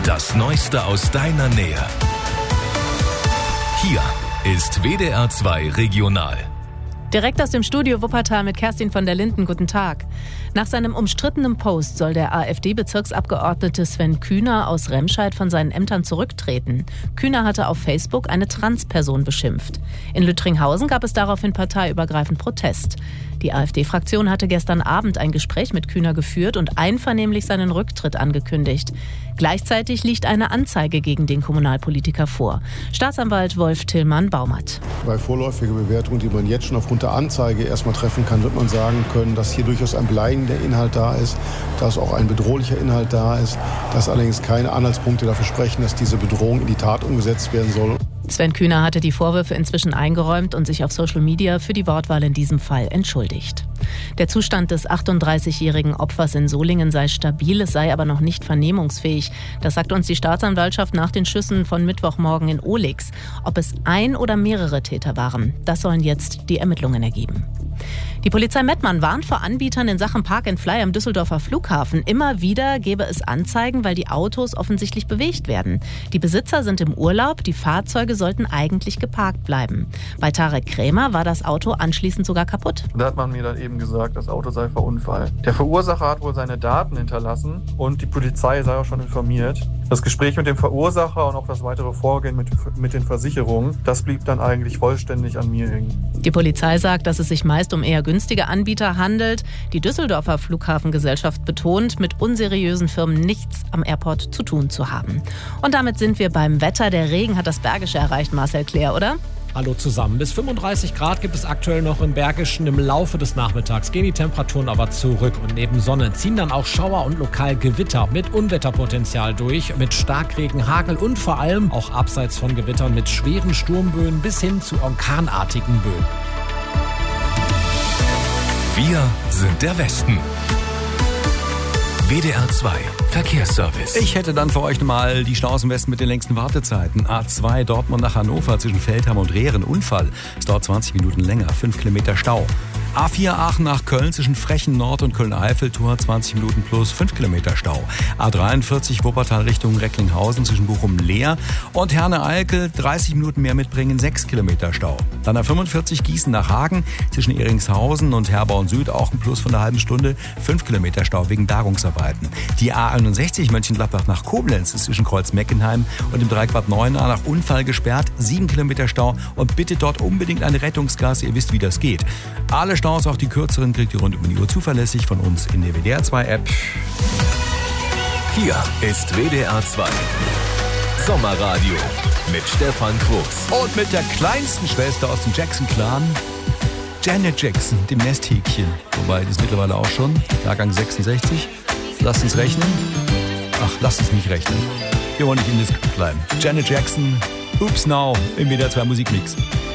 Das Neueste aus deiner Nähe. Hier ist WDR 2 Regional. Direkt aus dem Studio Wuppertal mit Kerstin von der Linden. Guten Tag. Nach seinem umstrittenen Post soll der AfD-Bezirksabgeordnete Sven Kühner aus Remscheid von seinen Ämtern zurücktreten. Kühner hatte auf Facebook eine Transperson beschimpft. In Lüttringhausen gab es daraufhin parteiübergreifend Protest. Die AfD-Fraktion hatte gestern Abend ein Gespräch mit Kühner geführt und einvernehmlich seinen Rücktritt angekündigt. Gleichzeitig liegt eine Anzeige gegen den Kommunalpolitiker vor. Staatsanwalt Wolf Tillmann-Baumert. Bei vorläufiger Bewertung, die man jetzt schon aufgrund der Anzeige erstmal treffen kann, wird man sagen können, dass hier durchaus ein bleibender Inhalt da ist, dass auch ein bedrohlicher Inhalt da ist, dass allerdings keine Anhaltspunkte dafür sprechen, dass diese Bedrohung in die Tat umgesetzt werden soll. Sven Kühner hatte die Vorwürfe inzwischen eingeräumt und sich auf Social Media für die Wortwahl in diesem Fall entschuldigt. Der Zustand des 38-jährigen Opfers in Solingen sei stabil, es sei aber noch nicht vernehmungsfähig. Das sagt uns die Staatsanwaltschaft nach den Schüssen von Mittwochmorgen in Ohlix. Ob es ein oder mehrere Täter waren, das sollen jetzt die Ermittlungen ergeben. Die Polizei Mettmann warnt vor Anbietern in Sachen Park and Fly am Düsseldorfer Flughafen. Immer wieder gäbe es Anzeigen, weil die Autos offensichtlich bewegt werden. Die Besitzer sind im Urlaub, die Fahrzeuge sollten eigentlich geparkt bleiben. Bei Tarek Krämer war das Auto anschließend sogar kaputt. Da hat man mir dann eben gesagt, das Auto sei verunfallt. Der Verursacher hat wohl seine Daten hinterlassen und die Polizei sei auch schon informiert. Das Gespräch mit dem Verursacher und auch das weitere Vorgehen mit den Versicherungen, das blieb dann eigentlich vollständig an mir hängen. Die Polizei sagt, dass es sich meist um eher günstige Anbieter handelt. Die Düsseldorfer Flughafengesellschaft betont, mit unseriösen Firmen nichts am Airport zu tun zu haben. Und damit sind wir beim Wetter. Der Regen hat das Bergische erreicht, Marcel Claire, oder? Hallo zusammen. Bis 35 Grad gibt es aktuell noch im Bergischen. Im Laufe des Nachmittags gehen die Temperaturen aber zurück. Und neben Sonne ziehen dann auch Schauer und lokal Gewitter mit Unwetterpotenzial durch. Mit Starkregen, Hagel und vor allem auch abseits von Gewittern mit schweren Sturmböen bis hin zu orkanartigen Böen. Wir sind der Westen. WDR 2 Verkehrsservice. Ich hätte dann für euch mal die Staus im Westen mit den längsten Wartezeiten. A2 Dortmund nach Hannover zwischen Feldham und Rehren. Unfall. Es dauert 20 Minuten länger. 5 Kilometer Stau. A4 Aachen nach Köln zwischen Frechen Nord und Köln-Eifel, Tour 20 Minuten plus 5 Kilometer Stau. A43 Wuppertal Richtung Recklinghausen zwischen Bochum und Leer und Herne-Eickel 30 Minuten mehr mitbringen, 6 Kilometer Stau. Dann A45 Gießen nach Hagen zwischen Eringshausen und Herborn Süd auch ein Plus von einer halben Stunde, 5 Kilometer Stau wegen Bergungsarbeiten. Die A61 Mönchengladbach nach Koblenz ist zwischen Kreuz-Meckenheim und dem Dreieck 9 nach Unfall gesperrt, 7 Kilometer Stau und bitte dort unbedingt eine Rettungsgasse, ihr wisst, wie das geht. Alle Staus, auch die kürzeren, kriegt ihr rund um die Uhr zuverlässig von uns in der WDR 2 App. Hier ist WDR 2 Sommerradio mit Stefan Quos. Und mit der kleinsten Schwester aus dem Jackson-Clan, Janet Jackson, dem Nesthäkchen. Wobei, das ist mittlerweile auch schon, Jahrgang 66. Lasst uns rechnen. Ach, lasst uns nicht rechnen. Wir wollen nicht indiskret bleiben. Janet Jackson, Oops Now, im WDR 2 Musikmix.